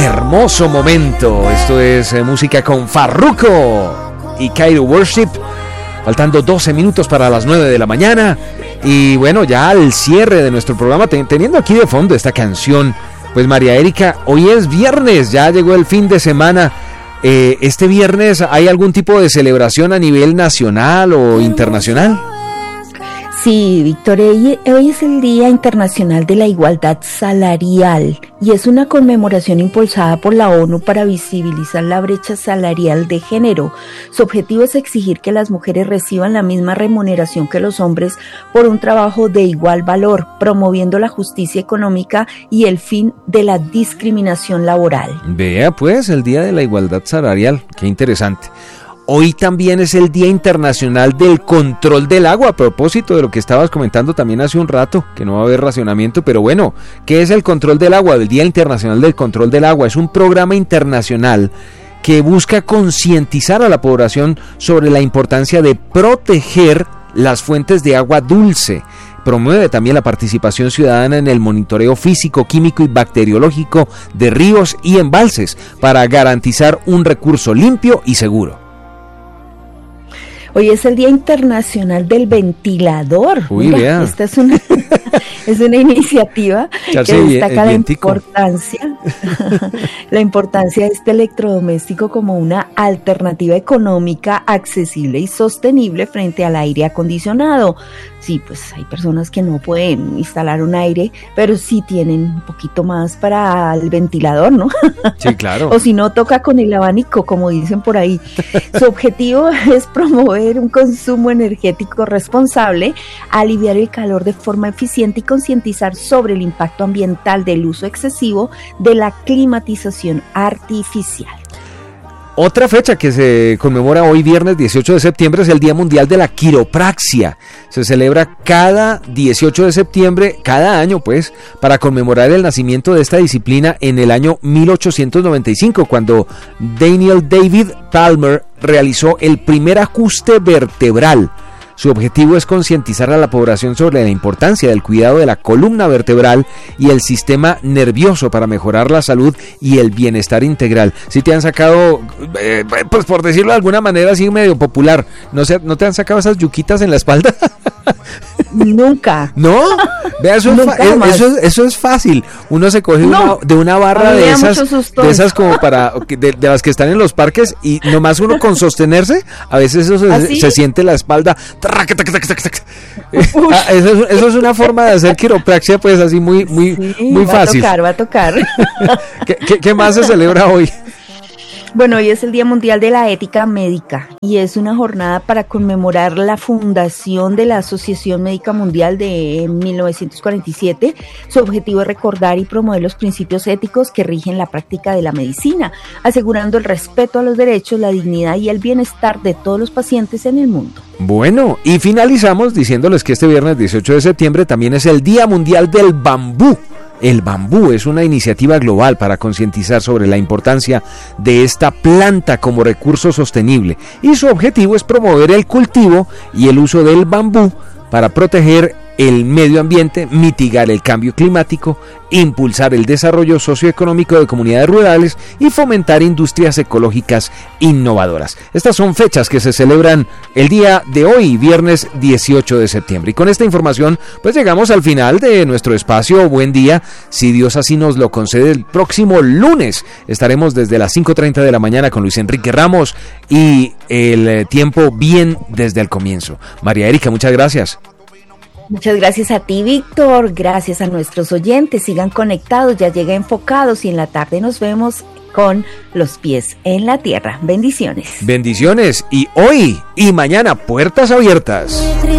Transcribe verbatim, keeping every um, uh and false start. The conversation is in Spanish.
hermoso momento. Esto es eh, música con Farruko y Kairo Worship. Faltando doce minutos para las nueve de la mañana. Y bueno, ya al cierre de nuestro programa, ten, teniendo aquí de fondo esta canción, pues María Erika, hoy es viernes, ya llegó el fin de semana. Eh, ¿Este viernes hay algún tipo de celebración a nivel nacional o internacional? Sí, Víctor, hoy es el Día Internacional de la Igualdad Salarial y es una conmemoración impulsada por la ONU para visibilizar la brecha salarial de género. Su objetivo es exigir que las mujeres reciban la misma remuneración que los hombres por un trabajo de igual valor, promoviendo la justicia económica y el fin de la discriminación laboral. Vea pues, el Día de la Igualdad Salarial, qué interesante. Hoy también es el Día Internacional del Control del Agua, a propósito de lo que estabas comentando también hace un rato, que no va a haber racionamiento, pero bueno, ¿qué es el control del agua? El Día Internacional del Control del Agua es un programa internacional que busca concientizar a la población sobre la importancia de proteger las fuentes de agua dulce. Promueve también la participación ciudadana en el monitoreo físico, químico y bacteriológico de ríos y embalses para garantizar un recurso limpio y seguro. Hoy es el Día Internacional del Ventilador. Uy, Mira, esta es una, es una iniciativa Echarse que bien, destaca la vientico. importancia, la importancia de este electrodoméstico como una alternativa económica, accesible y sostenible frente al aire acondicionado. Sí, pues hay personas que no pueden instalar un aire, pero sí tienen un poquito más para el ventilador, ¿no? Sí, claro. O si no, toca con el abanico, como dicen por ahí. Su objetivo es promover un consumo energético responsable, aliviar el calor de forma eficiente y concientizar sobre el impacto ambiental del uso excesivo de la climatización artificial. Otra fecha que se conmemora hoy viernes dieciocho de septiembre es el Día Mundial de la Quiropraxia. Se celebra cada dieciocho de septiembre, cada año pues, para conmemorar el nacimiento de esta disciplina en el año mil ochocientos noventa y cinco, cuando Daniel David Palmer realizó el primer ajuste vertebral. Su objetivo es concientizar a la población sobre la importancia del cuidado de la columna vertebral y el sistema nervioso para mejorar la salud y el bienestar integral. Si te han sacado, eh, pues por decirlo de alguna manera así medio popular, ¿no, se, ¿no te han sacado esas yuquitas en la espalda? Nunca. ¿No? Vea, eso, Nunca es, más. eso, es, eso es fácil. Uno se coge No. una, de una barra de esas, de esas como para, de, de las que están en los parques y nomás uno con sostenerse, a veces eso se, se siente la espalda. Ah, eso, es, eso es una forma de hacer quiropraxia, pues así muy, muy, Sí, muy va fácil. a tocar, va a tocar. ¿Qué, qué, ¿Qué más se celebra hoy? Bueno, hoy es el Día Mundial de la Ética Médica y es una jornada para conmemorar la fundación de la Asociación Médica Mundial de mil novecientos cuarenta y siete. Su objetivo es recordar y promover los principios éticos que rigen la práctica de la medicina, asegurando el respeto a los derechos, la dignidad y el bienestar de todos los pacientes en el mundo. Bueno, y finalizamos diciéndoles que este viernes dieciocho de septiembre también es el Día Mundial del Bambú. El bambú es una iniciativa global para concientizar sobre la importancia de esta planta como recurso sostenible y su objetivo es promover el cultivo y el uso del bambú para proteger el medio ambiente, mitigar el cambio climático, impulsar el desarrollo socioeconómico de comunidades rurales y fomentar industrias ecológicas innovadoras. Estas son fechas que se celebran el día de hoy, viernes dieciocho de septiembre. Y con esta información, pues llegamos al final de nuestro espacio Buen Día. Si Dios así nos lo concede, el próximo lunes estaremos desde las cinco treinta de la mañana con Luis Enrique Ramos y el tiempo bien desde el comienzo. María Erika, muchas gracias. Muchas gracias a ti, Víctor, gracias a nuestros oyentes, sigan conectados, ya llega Enfocados y en la tarde nos vemos con los pies en la tierra. Bendiciones. Bendiciones y hoy y mañana puertas abiertas.